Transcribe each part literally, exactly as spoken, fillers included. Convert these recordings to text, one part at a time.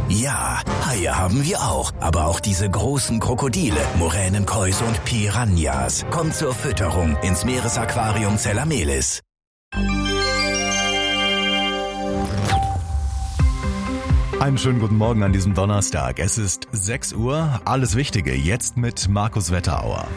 Ja, Haie haben wir auch. Aber auch diese großen Krokodile, Moränenkois und Piranhas. Kommt zur Fütterung ins Meeresaquarium Zellamelis. Einen schönen guten Morgen an diesem Donnerstag. Es ist sechs Uhr. Alles Wichtige jetzt mit Markus Wetterauer.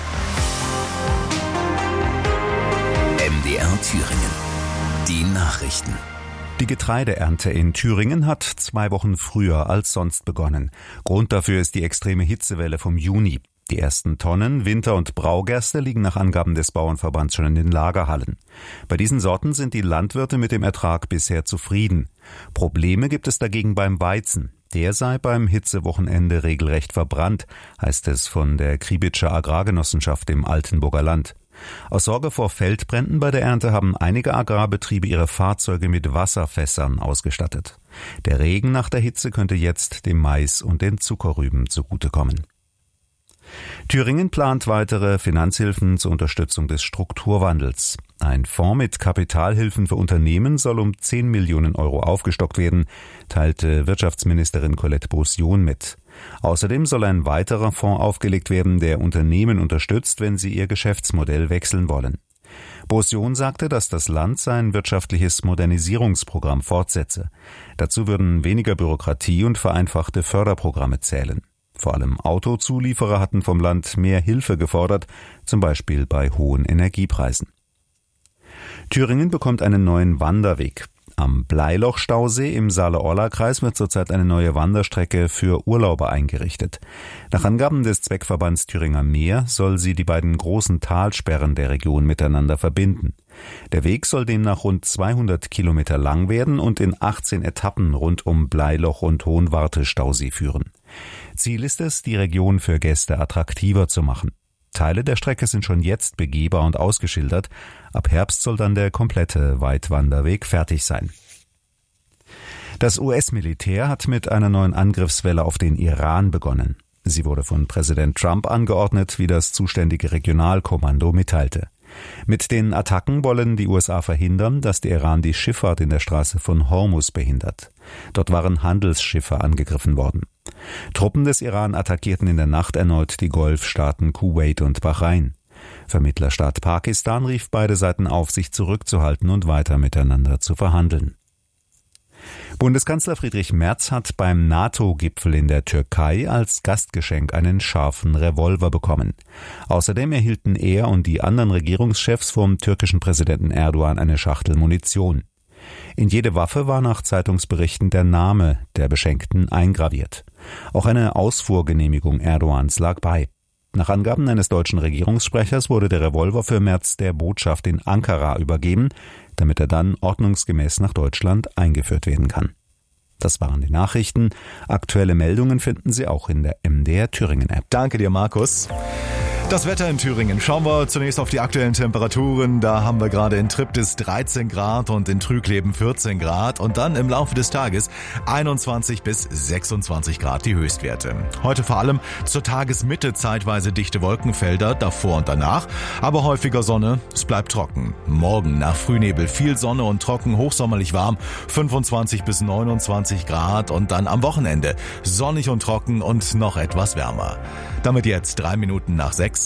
M D R Thüringen. Die Nachrichten. Die Getreideernte in Thüringen hat zwei Wochen früher als sonst begonnen. Grund dafür ist die extreme Hitzewelle vom Juni. Die ersten Tonnen Winter- und Braugerste liegen nach Angaben des Bauernverbands schon in den Lagerhallen. Bei diesen Sorten sind die Landwirte mit dem Ertrag bisher zufrieden. Probleme gibt es dagegen beim Weizen. Der sei beim Hitzewochenende regelrecht verbrannt, heißt es von der Kriebitscher Agrargenossenschaft im Altenburger Land. Aus Sorge vor Feldbränden bei der Ernte haben einige Agrarbetriebe ihre Fahrzeuge mit Wasserfässern ausgestattet. Der Regen nach der Hitze könnte jetzt dem Mais und den Zuckerrüben zugutekommen. Thüringen plant weitere Finanzhilfen zur Unterstützung des Strukturwandels. Ein Fonds mit Kapitalhilfen für Unternehmen soll um zehn Millionen Euro aufgestockt werden, teilte Wirtschaftsministerin Colette Beaussion mit. Außerdem soll ein weiterer Fonds aufgelegt werden, der Unternehmen unterstützt, wenn sie ihr Geschäftsmodell wechseln wollen. Beaussion sagte, dass das Land sein wirtschaftliches Modernisierungsprogramm fortsetze. Dazu würden weniger Bürokratie und vereinfachte Förderprogramme zählen. Vor allem Autozulieferer hatten vom Land mehr Hilfe gefordert, zum Beispiel bei hohen Energiepreisen. Thüringen bekommt einen neuen Wanderweg. Am Bleiloch-Stausee im Saale-Orla-Kreis wird zurzeit eine neue Wanderstrecke für Urlauber eingerichtet. Nach Angaben des Zweckverbands Thüringer Meer soll sie die beiden großen Talsperren der Region miteinander verbinden. Der Weg soll demnach rund zweihundert Kilometer lang werden und in achtzehn Etappen rund um Bleiloch und Hohenwarte-Stausee führen. Ziel ist es, die Region für Gäste attraktiver zu machen. Teile der Strecke sind schon jetzt begehbar und ausgeschildert. Ab Herbst soll dann der komplette Weitwanderweg fertig sein. Das U S-Militär hat mit einer neuen Angriffswelle auf den Iran begonnen. Sie wurde von Präsident Trump angeordnet, wie das zuständige Regionalkommando mitteilte. Mit den Attacken wollen die U S A verhindern, dass der Iran die Schifffahrt in der Straße von Hormuz behindert. Dort waren Handelsschiffe angegriffen worden. Truppen des Iran attackierten in der Nacht erneut die Golfstaaten Kuwait und Bahrain. Vermittlerstaat Pakistan rief beide Seiten auf, sich zurückzuhalten und weiter miteinander zu verhandeln. Bundeskanzler Friedrich Merz hat beim NATO-Gipfel in der Türkei als Gastgeschenk einen scharfen Revolver bekommen. Außerdem erhielten er und die anderen Regierungschefs vom türkischen Präsidenten Erdogan eine Schachtel Munition. In jede Waffe war nach Zeitungsberichten der Name der Beschenkten eingraviert. Auch eine Ausfuhrgenehmigung Erdogans lag bei. Nach Angaben eines deutschen Regierungssprechers wurde der Revolver für Merz der Botschaft in Ankara übergeben, damit er dann ordnungsgemäß nach Deutschland eingeführt werden kann. Das waren die Nachrichten. Aktuelle Meldungen finden Sie auch in der M D R Thüringen App. Danke dir, Markus. Das Wetter in Thüringen. Schauen wir zunächst auf die aktuellen Temperaturen. Da haben wir gerade in Triptis dreizehn Grad und in Trügleben vierzehn Grad und dann im Laufe des Tages einundzwanzig bis sechsundzwanzig Grad die Höchstwerte. Heute vor allem zur Tagesmitte zeitweise dichte Wolkenfelder, davor und danach, aber häufiger Sonne, es bleibt trocken. Morgen nach Frühnebel viel Sonne und trocken, hochsommerlich warm, fünfundzwanzig bis neunundzwanzig Grad und dann am Wochenende sonnig und trocken und noch etwas wärmer. Damit jetzt drei Minuten nach sechs.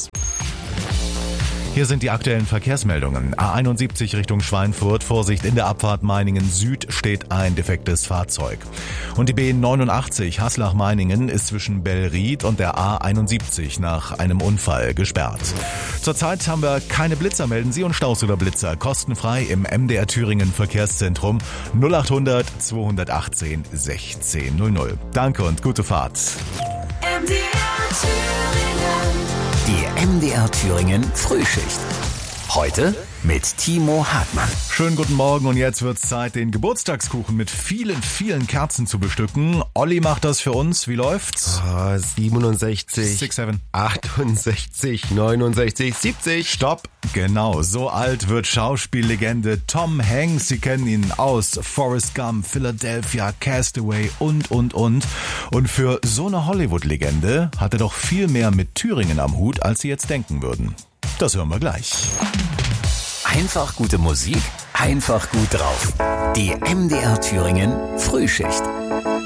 Hier sind die aktuellen Verkehrsmeldungen. A einundsiebzig Richtung Schweinfurt. Vorsicht, in der Abfahrt Meiningen Süd steht ein defektes Fahrzeug. Und die B neunundachtzig Haslach-Meiningen ist zwischen Bellried und der A einundsiebzig nach einem Unfall gesperrt. Zurzeit haben wir keine Blitzer, melden Sie, und Staus oder Blitzer kostenfrei im M D R Thüringen Verkehrszentrum null achthundert zweihundertachtzehn sechzehn null null. Danke und gute Fahrt. M D R Thüringen. Die M D R Thüringen Frühschicht. Heute mit Timo Hartmann. Schönen guten Morgen und jetzt wird's Zeit, den Geburtstagskuchen mit vielen, vielen Kerzen zu bestücken. Olli macht das für uns. Wie läuft's? Oh, siebenundsechzig, sechs, sieben. achtundsechzig, neunundsechzig, siebzig. Stopp. Genau, so alt wird Schauspiellegende Tom Hanks. Sie kennen ihn aus Forrest Gump, Philadelphia, Castaway und, und, und. Und für so eine Hollywood-Legende hat er doch viel mehr mit Thüringen am Hut, als Sie jetzt denken würden. Das hören wir gleich. Einfach gute Musik, einfach gut drauf. Die M D R Thüringen Frühschicht.